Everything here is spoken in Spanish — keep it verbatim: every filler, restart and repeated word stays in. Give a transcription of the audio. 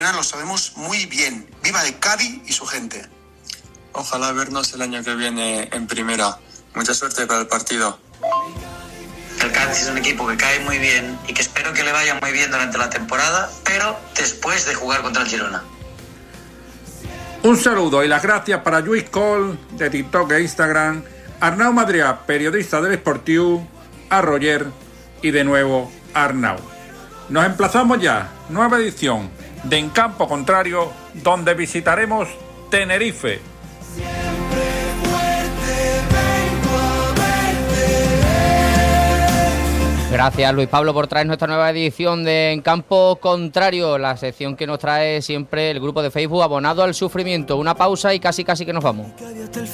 lo sabemos muy bien. Viva el Cádiz y su gente. Ojalá vernos el año que viene en primera. Mucha suerte para el partido. El Cádiz es un equipo que cae muy bien y que espero que le vaya muy bien durante la temporada, pero después de jugar contra el Girona. Un saludo y las gracias para Lluís Col, de TikTok e Instagram, Arnau Madrià, periodista del Sportiu, a Roger y de nuevo Arnau. Nos emplazamos ya, nueva edición de En Campo Contrario, donde visitaremos Tenerife. Gracias, Luis Pablo, por traer nuestra nueva edición de En Campo Contrario, la sección que nos trae siempre el grupo de Facebook Abonado al Sufrimiento. Una pausa y casi casi que nos vamos.